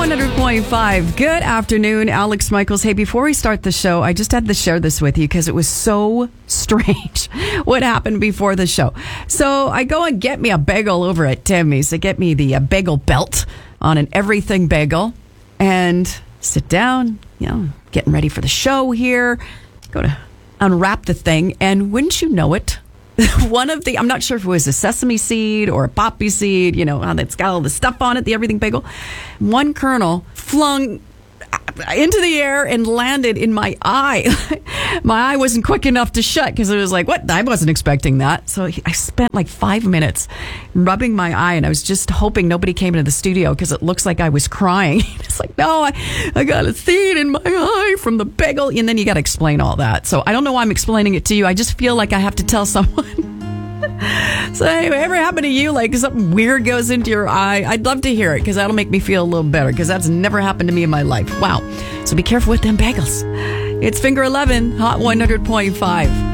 100.5. Good afternoon, Alex Michaels. Hey, before we start the show, I just had to share this with you because it was so strange what happened before the show. So I go and get me a bagel over at Timmy's. They get me the bagel belt on an everything bagel and sit down, getting ready for the show here. Go to unwrap the thing, and wouldn't you know it, I'm not sure if it was a sesame seed or a poppy seed, how that's got all the stuff on it, the everything bagel. One kernel flung into the air and landed in my eye. My eye wasn't quick enough to shut because it was like, what? I wasn't expecting that. So I spent like 5 minutes rubbing my eye, and I was just hoping nobody came into the studio because it looks like I was crying. It's like, no, I got a seed in my eye from the bagel. And then you got to explain all that. So I don't know why I'm explaining it to you. I just feel like I have to tell someone. So anyway, ever happened to you? Like something weird goes into your eye? I'd love to hear it because that'll make me feel a little better because that's never happened to me in my life. Wow. So be careful with them bagels. It's Finger 11, Hot 100.5.